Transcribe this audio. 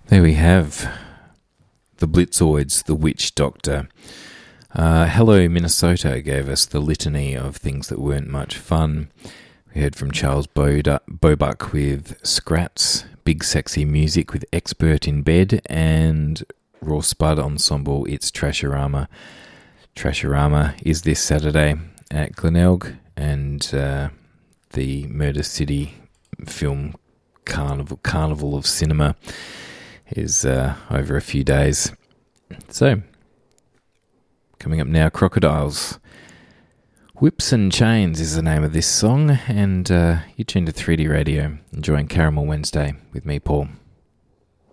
There we have the Blitzoids, the Witch Doctor. Hello Minnesota gave us the litany of things that weren't much fun. We heard from Charles Bobuck with Scrats, Big Sexy Music with Expert in Bed, and Raw Spud Ensemble, It's Trashorama. Trashorama is this Saturday at Glenelg, and the Murder City Film Carnival of Cinema is over a few days. So, coming up now, Crocodiles. Whips and Chains is the name of this song, and you tuned to 3D Radio, enjoying Caramel Wednesday with me, Paul.